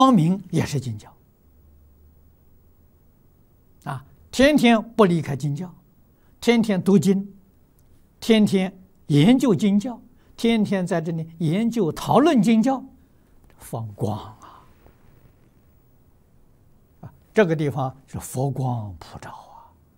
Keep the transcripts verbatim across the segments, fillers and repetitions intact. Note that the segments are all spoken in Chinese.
光明也是经教啊，天天不离开经教，天天读经，天天研究经教，天天在这里研究讨论经教，放光啊！啊，这个地方是佛光普照啊。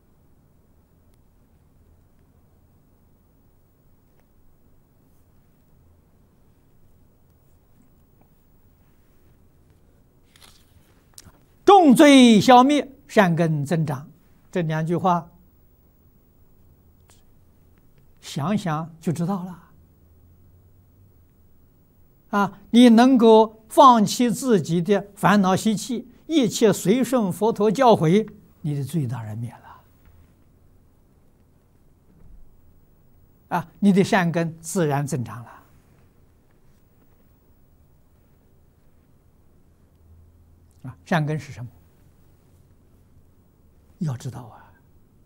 重罪消灭，善根增长，这两句话想想就知道了啊！你能够放弃自己的烦恼习气，一切随顺佛陀教诲，你的罪当然灭了啊！你的善根自然增长了。啊，善根是什么？要知道啊！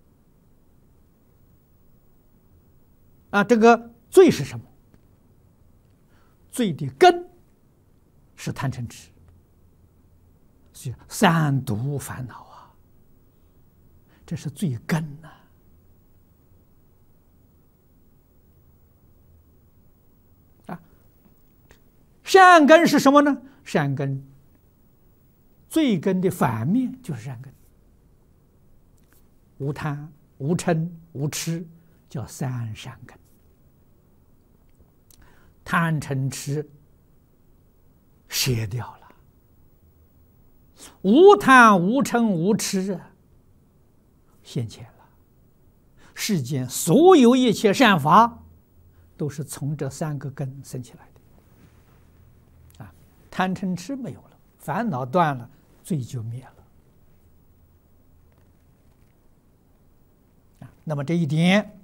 啊，这个罪是什么？罪的根是贪嗔痴，是三毒烦恼啊，这是罪根呐、啊。啊，善根是什么呢？善根。罪根的反面就是善根，无贪、无嗔、无痴，叫三善根。贪嗔痴舍掉了，无贪、无嗔、无痴啊，现前了。世间所有一切善法，都是从这三个根生起来的。啊，贪嗔痴没有了，烦恼断了，罪就灭了。啊，那么这一点，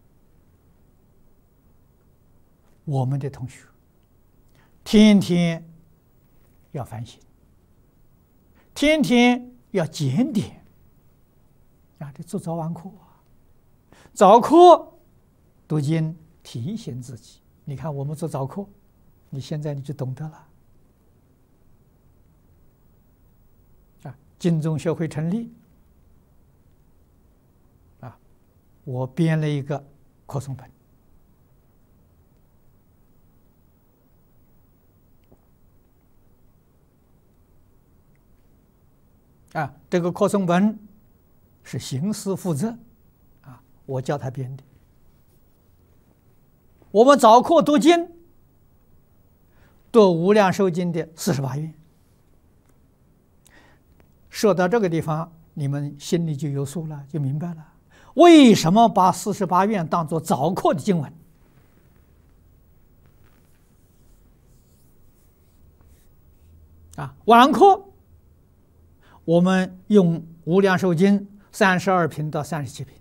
我们的同学天天要反省，天天要检点。啊，这做早晚课啊，早课读经提醒自己。你看我们做早课，你现在你就懂得了。啊，经宗学会成立，啊，我编了一个课诵本。啊，这个课诵本是行师负责，啊，我叫他编的。我们早课读经，读无量寿经的四十八愿。说到这个地方，你们心里就有数了，就明白了为什么把四十八愿当作早课的经文。啊，晚课我们用无量寿经三十二品到三十七品，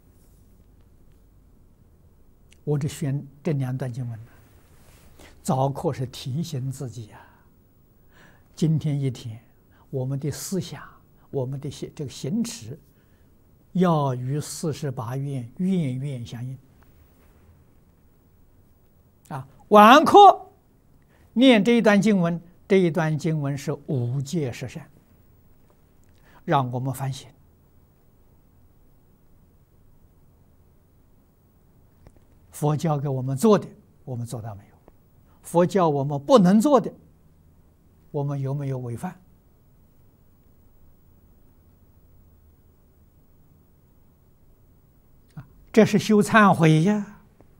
我只选这两段经文。早课是提醒自己呀、啊，今天一天我们的思想，我们的这个行持，要与四十八愿愿愿相应。啊，晚课念这一段经文，这一段经文是五戒十善，让我们反省。佛教给我们做的，我们做到没有？佛教我们不能做的，我们有没有违反？啊，这是修忏悔呀。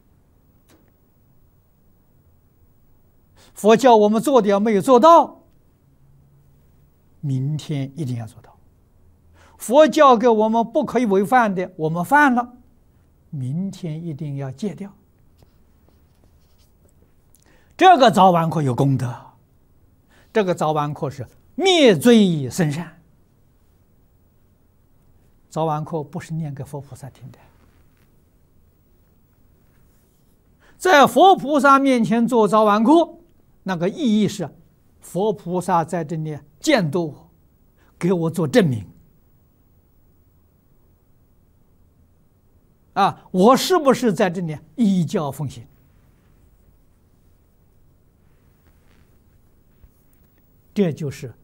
佛教我们做的要没有做到，明天一定要做到。佛教给我们不可以违犯的，我们犯了，明天一定要戒掉。这个早晚课有功德，这个早晚课是灭罪生善。早晚课不是念给佛菩萨听的，在佛菩萨面前做早晚课，那个意义是佛菩萨在这里监督我，给我做证明。啊，我是不是在这里依教奉行？ 这就是